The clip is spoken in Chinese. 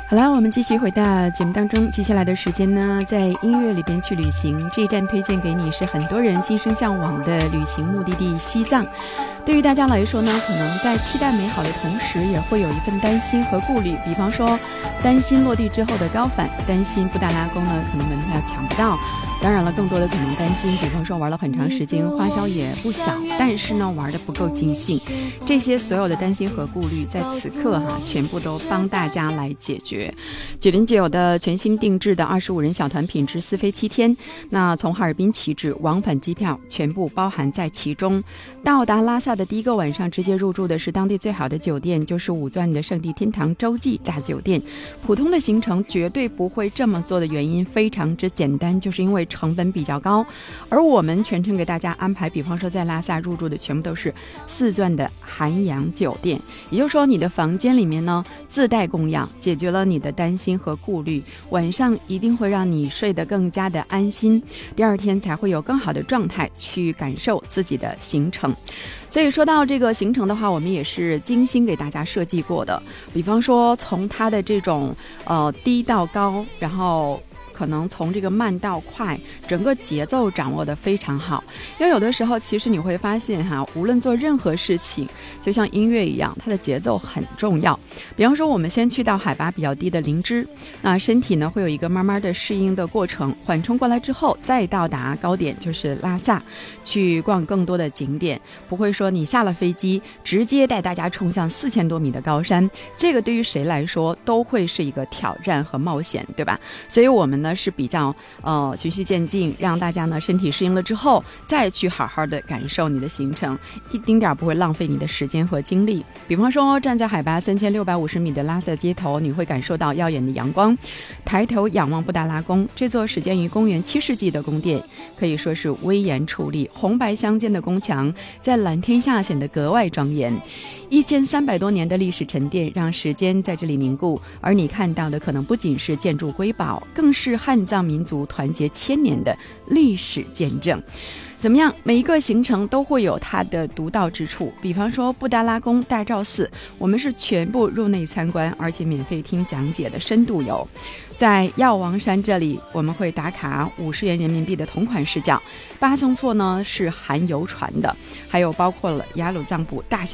好了，我们继续回到节目当中。接下来的时间呢，在音乐里边去旅行。这一站推荐给你是很多人心生向往的旅行目的地西藏。对于大家来说呢，可能在期待美好的同时，也会有一份担心和顾虑。比方说，担心落地之后的高反，担心布达拉宫呢可能门票抢不到。当然了，更多的可能担心，比方说玩了很长时间，花销也不小，但是呢玩得不够尽兴。这些所有的担心和顾虑，在此刻全部都帮大家来解决。909的全新定制的25人小团品质4飞7天，那从哈尔滨起止，往返机票全部包含在其中。到达拉萨的第一个晚上，直接入住的是当地最好的酒店，就是五钻的圣地天堂洲际大酒店。普通的行程绝对不会这么做的原因非常之简单，就是因为成本比较高。而我们全程给大家安排，比方说在拉萨入住的全部都是4钻的涵养酒店，也就是说你的房间里面呢自带供氧，解决了你的担心和顾虑，晚上一定会让你睡得更加的安心，第二天才会有更好的状态去感受自己的行程。所以说到这个行程的话，我们也是精心给大家设计过的，比方说从它的这种低到高，然后可能从这个慢到快，整个节奏掌握得非常好。因为有的时候其实你会发现无论做任何事情，就像音乐一样，它的节奏很重要。比方说我们先去到海拔比较低的林芝，那身体呢会有一个慢慢的适应的过程，缓冲过来之后再到达高点，就是拉萨，去逛更多的景点。不会说你下了飞机直接带大家冲向4000多米的高山，这个对于谁来说都会是一个挑战和冒险，对吧？所以我们呢是比较循序渐进，让大家呢身体适应了之后再去好好的感受你的行程，一丁点不会浪费你的时间和精力。比方说站在海拔3650米的拉萨街头，你会感受到耀眼的阳光，抬头仰望布达拉宫，这座始建于公元7世纪的宫殿可以说是威严矗立，红白相间的宫墙在蓝天下显得格外庄严。1300多年的历史沉淀让时间在这里凝固，而你看到的可能不仅是建筑瑰宝，更是汉藏民族团结1000年的历史见证。怎么样，每一个行程都会有它的独到之处。比方说布达拉宫大昭寺，我们是全部入内参观，而且免费听讲解的深度游。在药王山这里，我们会打卡50元人民币的同款视角。巴松措呢是含游船的，还有包括了雅鲁藏布大小